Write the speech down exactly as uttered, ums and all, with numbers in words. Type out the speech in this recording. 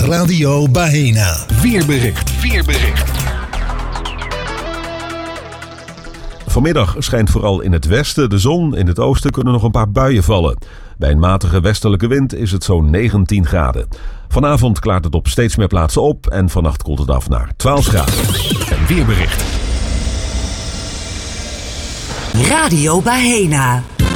Radio Bahena. Weerbericht. Weerbericht. Vanmiddag schijnt vooral in het westen de zon. In het oosten kunnen nog een paar buien vallen. Bij een matige westelijke wind is het zo'n negentien graden. Vanavond klaart het op steeds meer plaatsen op en vannacht koelt het af naar twaalf graden. En weerbericht. Radio Bahena.